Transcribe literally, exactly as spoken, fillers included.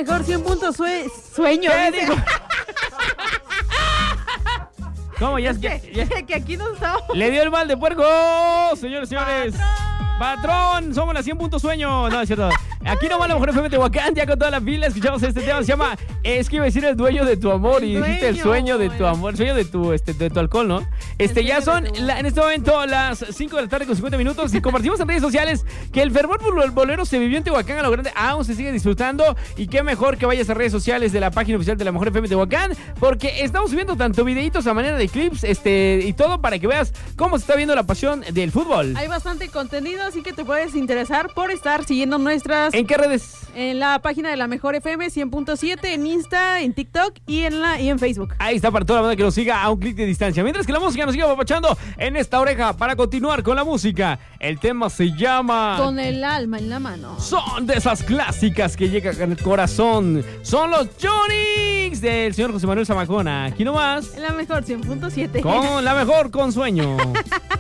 mejor cien puntos sue- sueño. ¿Qué dice. digo? ¿Cómo? Ya, Es ya, que, ya- que aquí no estamos. Le dio el mal de puerco, señores y señores. Patrón, somos las cien puntos sueño. No, es cierto. Aquí nomás la mejor F M de Tehuacán, ya con toda la pila escuchamos este tema. Se llama, es que iba a decir el dueño de tu amor. Y El dijiste el dueño, sueño de tu el- amor, el sueño de tu, este, de tu alcohol, ¿no? Este, ya son sueño de tu- la- en este momento las cinco de la tarde con cincuenta minutos. Y compartimos en redes sociales que el fervor por el bolero se vivió en Tehuacán a lo grande. Aún se sigue disfrutando. Y qué mejor que vayas a redes sociales de la página oficial de la mejor F M de Tehuacán. Porque estamos subiendo tanto videitos a manera de clips este, y todo para que veas cómo se está viendo la pasión del fútbol. Hay bastante contenido, así que te puedes interesar por estar siguiendo nuestras... ¿En qué redes? En la página de la Mejor F M cien punto siete, en Insta, en TikTok y en la y en Facebook. Ahí está para toda la banda que nos siga a un clic de distancia. Mientras que la música nos sigue apapachando en esta oreja para continuar con la música. El tema se llama... Con el alma en la mano. Son de esas clásicas que llegan al corazón. Son los Jonix del señor José Manuel Zamacona. Aquí nomás. En la Mejor cien punto siete. Con la mejor con sueño.